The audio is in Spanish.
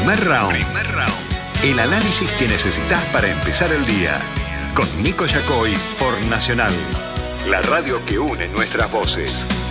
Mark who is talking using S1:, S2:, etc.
S1: Primer Round. El análisis que necesitas para empezar el día. Con Nico Yacoy por Nacional. La radio que une nuestras voces.